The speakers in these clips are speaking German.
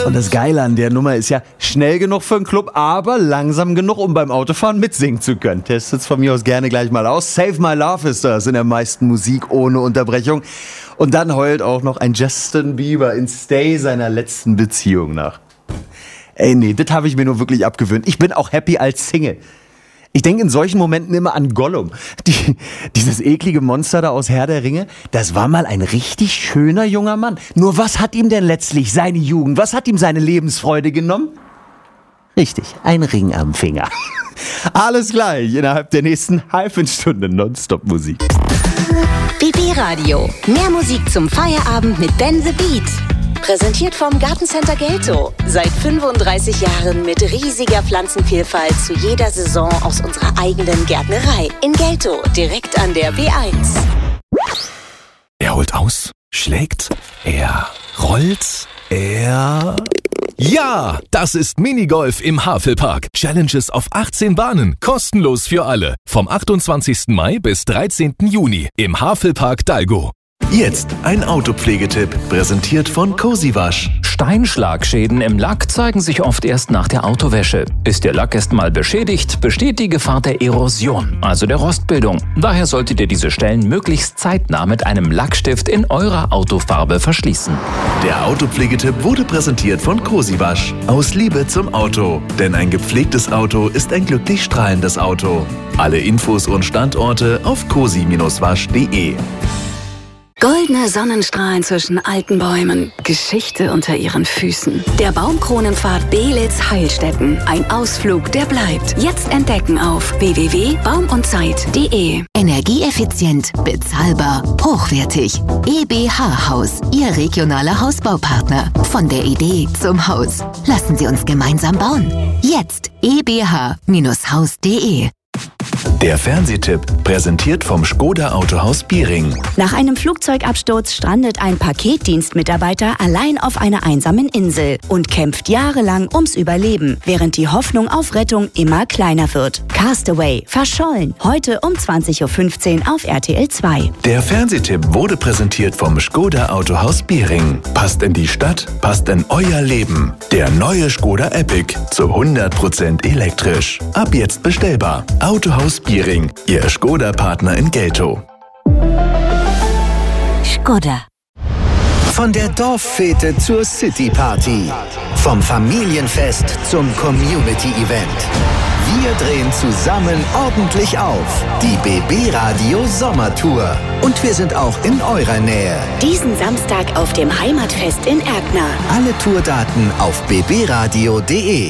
Und das Geile an der Nummer ist ja, schnell genug für einen Club, aber langsam genug, um beim Autofahren mitsingen zu können. Testet's von mir aus gerne gleich mal aus. Save My Love ist das in der meisten Musik ohne Unterbrechung. Und dann heult auch noch ein Justin Bieber in Stay seiner letzten Beziehung nach. Ey, nee, das habe ich mir nur wirklich abgewöhnt. Ich bin auch happy als Single. Ich denke in solchen Momenten immer an Gollum. Dieses eklige Monster da aus Herr der Ringe, das war mal ein richtig schöner junger Mann. Nur was hat ihm denn letztlich seine Jugend, was hat ihm seine Lebensfreude genommen? Richtig, ein Ring am Finger. Alles gleich innerhalb der nächsten halben Stunde Nonstop-Musik. BB Radio. Mehr Musik zum Feierabend mit Ben the Beat. Präsentiert vom Gartencenter Gelto. Seit 35 Jahren mit riesiger Pflanzenvielfalt zu jeder Saison aus unserer eigenen Gärtnerei. In Gelto, direkt an der B1. Er holt aus, schlägt, er rollt, er... Ja, das ist Minigolf im Havelpark. Challenges auf 18 Bahnen, kostenlos für alle. Vom 28. Mai bis 13. Juni im Havelpark Dalgo. Jetzt ein Autopflegetipp, präsentiert von Cozy Wasch. Steinschlagschäden im Lack zeigen sich oft erst nach der Autowäsche. Ist der Lack erst mal beschädigt, besteht die Gefahr der Erosion, also der Rostbildung. Daher solltet ihr diese Stellen möglichst zeitnah mit einem Lackstift in eurer Autofarbe verschließen. Der Autopflegetipp wurde präsentiert von Cozy Wasch. Aus Liebe zum Auto. Denn ein gepflegtes Auto ist ein glücklich strahlendes Auto. Alle Infos und Standorte auf cozy-wasch.de. Goldene Sonnenstrahlen zwischen alten Bäumen, Geschichte unter ihren Füßen. Der Baumkronenpfad Belitz-Heilstätten. Ein Ausflug, der bleibt. Jetzt entdecken auf www.baumundzeit.de. Energieeffizient, bezahlbar, hochwertig. EBH Haus, Ihr regionaler Hausbaupartner. Von der Idee zum Haus. Lassen Sie uns gemeinsam bauen. Jetzt ebh-haus.de. Der Fernsehtipp, präsentiert vom Škoda Autohaus Biering. Nach einem Flugzeugabsturz strandet ein Paketdienstmitarbeiter allein auf einer einsamen Insel und kämpft jahrelang ums Überleben, während die Hoffnung auf Rettung immer kleiner wird. Castaway, verschollen, heute um 20.15 Uhr auf RTL 2. Der Fernsehtipp wurde präsentiert vom Škoda Autohaus Biering. Passt in die Stadt, passt in euer Leben. Der neue Škoda Epic, zu 100% elektrisch. Ab jetzt bestellbar. Autohaus Biering, Ihr Škoda-Partner in Gelto. Škoda. Von der Dorffete zur City-Party. Vom Familienfest zum Community-Event. Wir drehen zusammen ordentlich auf. Die BB Radio Sommertour. Und wir sind auch in eurer Nähe. Diesen Samstag auf dem Heimatfest in Erkner. Alle Tourdaten auf bbradio.de.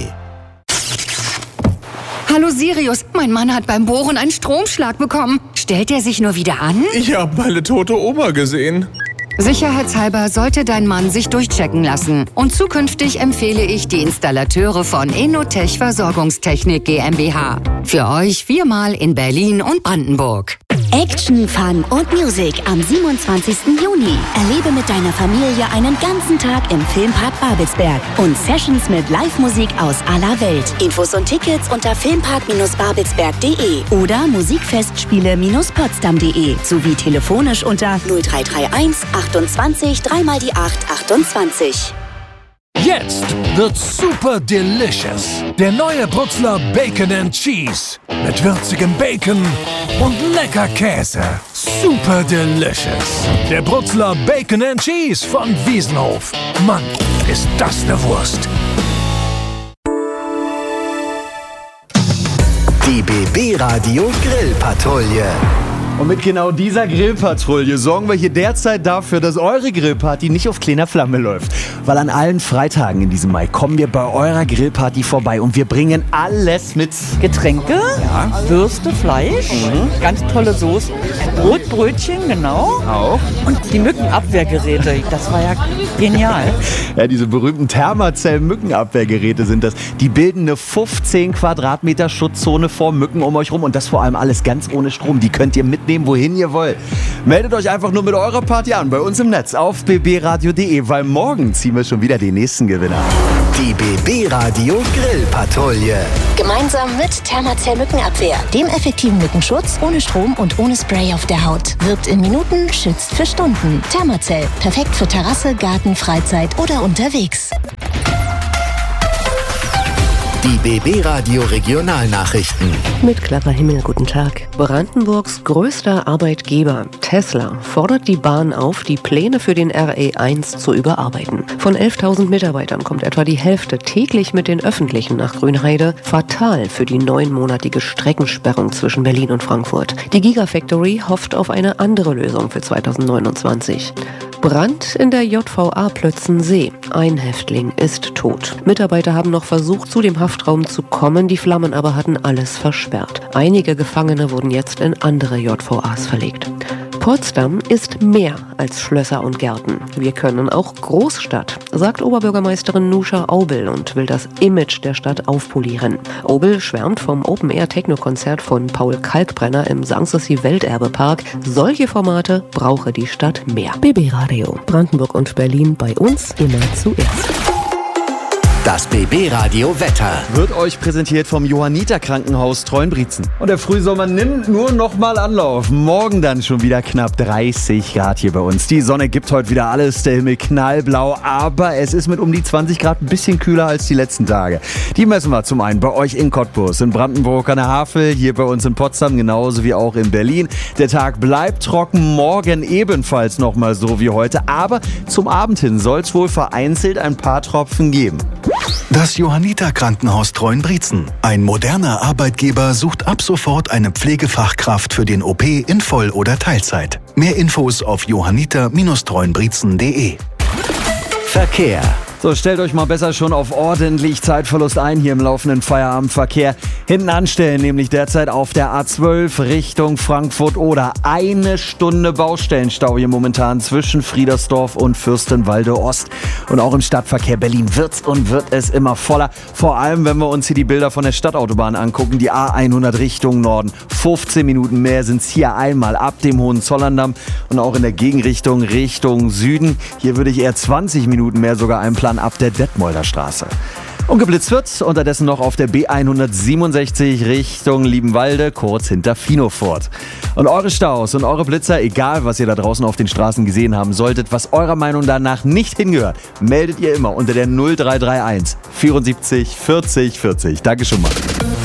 Hallo Sirius, mein Mann hat beim Bohren einen Stromschlag bekommen. Stellt er sich nur wieder an? Ich habe meine tote Oma gesehen. Sicherheitshalber sollte dein Mann sich durchchecken lassen. Und zukünftig empfehle ich die Installateure von Enotech Versorgungstechnik GmbH. Für euch 4-mal in Berlin und Brandenburg. Action, Fun und Music am 27. Juni. Erlebe mit deiner Familie einen ganzen Tag im Filmpark Babelsberg und Sessions mit Live-Musik aus aller Welt. Infos und Tickets unter filmpark-babelsberg.de oder musikfestspiele-potsdam.de sowie telefonisch unter 0331 28 3 die 8 28. Jetzt wird super delicious. Der neue Brutzler Bacon and Cheese. Mit würzigem Bacon und lecker Käse. Super delicious. Der Brutzler Bacon and Cheese von Wiesenhof. Mann, ist das eine Wurst. Die BB Radio Grillpatrouille. Und mit genau dieser Grillpatrouille sorgen wir hier derzeit dafür, dass eure Grillparty nicht auf kleiner Flamme läuft. Weil an allen Freitagen in diesem Mai kommen wir bei eurer Grillparty vorbei und wir bringen alles mit. Getränke, ja. Würste, Fleisch, ganz tolle Soßen, Brot, Brötchen, genau. Auch. Und die Mückenabwehrgeräte, das war ja genial. Ja, diese berühmten Thermacell-Mückenabwehrgeräte sind das. Die bilden eine 15 Quadratmeter Schutzzone vor Mücken um euch rum und das vor allem alles ganz ohne Strom. Die könnt ihr mitnehmen, wohin ihr wollt. Meldet euch einfach nur mit eurer Party an bei uns im Netz auf bbradio.de, weil morgen ziehen wir schon wieder den nächsten Gewinner. Die BB Radio Grillpatrouille. Gemeinsam mit Thermacell Mückenabwehr, dem effektiven Mückenschutz ohne Strom und ohne Spray auf der Haut. Wirkt in Minuten, schützt für Stunden. Thermacell, perfekt für Terrasse, Garten, Freizeit oder unterwegs. Die BB Radio Regionalnachrichten. Mit Clara Himmel, guten Tag. Brandenburgs größter Arbeitgeber, Tesla, fordert die Bahn auf, die Pläne für den RE1 zu überarbeiten. Von 11.000 Mitarbeitern kommt etwa die Hälfte täglich mit den Öffentlichen nach Grünheide. Fatal für die 9-monatige Streckensperrung zwischen Berlin und Frankfurt. Die Gigafactory hofft auf eine andere Lösung für 2029. Brand in der JVA Plötzensee. Ein Häftling ist tot. Mitarbeiter haben noch versucht, zu dem Haftraum zu kommen, die Flammen aber hatten alles versperrt. Einige Gefangene wurden jetzt in andere JVAs verlegt. Potsdam ist mehr als Schlösser und Gärten. Wir können auch Großstadt, sagt Oberbürgermeisterin Nusha Aubel und will das Image der Stadt aufpolieren. Aubel schwärmt vom Open-Air-Techno-Konzert von Paul Kalkbrenner im Sanssouci Welterbepark. Solche Formate brauche die Stadt mehr. BB Radio, Brandenburg und Berlin, bei uns immer zuerst. Das BB Radio Wetter wird euch präsentiert vom Johanniter Krankenhaus Treuenbrietzen. Und der Frühsommer nimmt nur noch mal Anlauf. Morgen dann schon wieder knapp 30 Grad hier bei uns. Die Sonne gibt heute wieder alles, der Himmel knallblau, aber es ist mit um die 20 Grad ein bisschen kühler als die letzten Tage. Die messen wir zum einen bei euch in Cottbus, in Brandenburg an der Havel, hier bei uns in Potsdam, genauso wie auch in Berlin. Der Tag bleibt trocken, morgen ebenfalls noch mal so wie heute, aber zum Abend hin soll es wohl vereinzelt ein paar Tropfen geben. Das Johanniter Krankenhaus Treuenbrietzen. Ein moderner Arbeitgeber sucht ab sofort eine Pflegefachkraft für den OP in Voll- oder Teilzeit. Mehr Infos auf johanniter-treuenbrietzen.de. Verkehr. So, stellt euch mal besser schon auf ordentlich Zeitverlust ein hier im laufenden Feierabendverkehr. Hinten anstellen, nämlich derzeit auf der A12 Richtung Frankfurt oder 1 Stunde Baustellenstau hier momentan zwischen Friedersdorf und Fürstenwalde Ost. Und auch im Stadtverkehr Berlin wird es immer voller. Vor allem, wenn wir uns hier die Bilder von der Stadtautobahn angucken, die A100 Richtung Norden. 15 Minuten mehr sind es hier einmal ab dem Hohenzollerndamm und auch in der Gegenrichtung Richtung Süden. Hier würde ich eher 20 Minuten mehr sogar einplanen ab der Detmolder Straße. Und geblitzt wird unterdessen noch auf der B167 Richtung Liebenwalde, kurz hinter Finofort. Und eure Staus und eure Blitzer, egal was ihr da draußen auf den Straßen gesehen haben solltet, was eurer Meinung danach nicht hingehört, meldet ihr immer unter der 0331 74 40 40. Danke schon mal.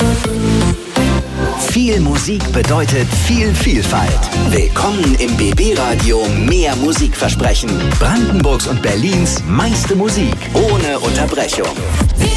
Viel Musik bedeutet viel Vielfalt. Willkommen im BB Radio Mehr Musikversprechen. Brandenburgs und Berlins meiste Musik ohne Unterbrechung.